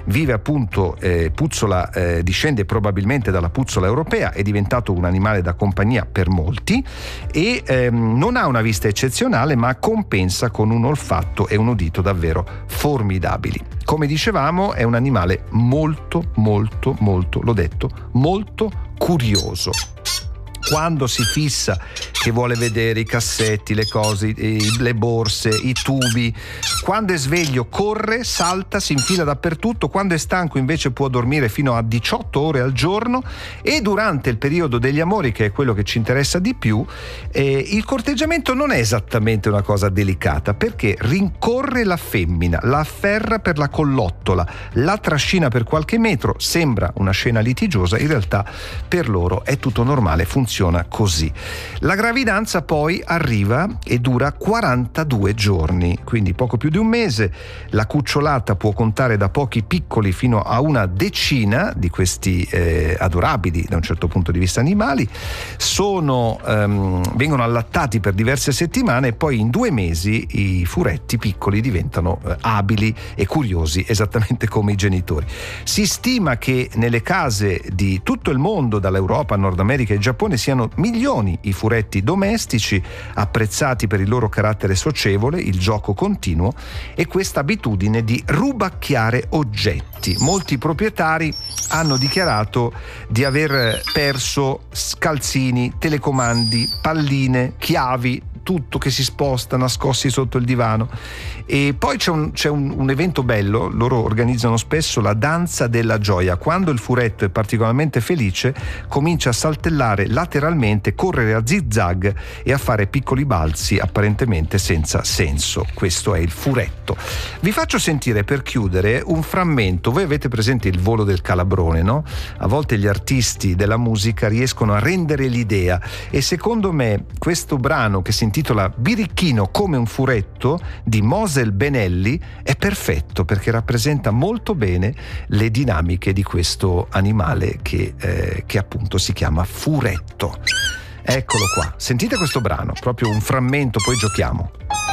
vive appunto, puzzola, discende probabilmente dalla puzzola europea, è diventato un animale da compagnia per molti e non ha una vista eccezionale, ma compensa con un olfatto e un udito davvero formidabili. Come dicevamo, è un animale molto, l'ho detto, molto curioso. Quando si fissa che vuole vedere i cassetti, le cose, le borse, i tubi, quando è sveglio corre, salta, si infila dappertutto, quando è stanco invece può dormire fino a 18 ore al giorno, e durante il periodo degli amori, che è quello che ci interessa di più, il corteggiamento non è esattamente una cosa delicata, perché rincorre la femmina, la afferra per la collottola, la trascina per qualche metro. Sembra una scena litigiosa, in realtà per loro è tutto normale, funziona così. La gravidanza poi arriva e dura 42 giorni, quindi poco più di un mese. La cucciolata può contare da pochi piccoli fino a una decina di questi adorabili, da un certo punto di vista, animali. Vengono allattati per diverse settimane e poi in 2 mesi i furetti piccoli diventano abili e curiosi, esattamente come i genitori. Si stima che nelle case di tutto il mondo, dall'Europa, Nord America e Giappone, siano milioni i furetti domestici, apprezzati per il loro carattere socievole, il gioco continuo e questa abitudine di rubacchiare oggetti. Molti proprietari hanno dichiarato di aver perso calzini, telecomandi, palline, chiavi, tutto che si sposta nascosti sotto il divano. E poi c'è un evento bello, loro organizzano spesso la danza della gioia. Quando il furetto è particolarmente felice, comincia a saltellare lateralmente, correre a zigzag e a fare piccoli balzi apparentemente senza senso. Questo è il furetto. Vi faccio sentire, per chiudere, un frammento. Voi avete presente il volo del calabrone, no? A volte gli artisti della musica riescono a rendere l'idea, e secondo me questo brano, che si intitola Birichino come un furetto, di Mosel Benelli, è perfetto perché rappresenta molto bene le dinamiche di questo animale che appunto si chiama furetto. Eccolo qua, sentite questo brano, proprio un frammento, poi giochiamo.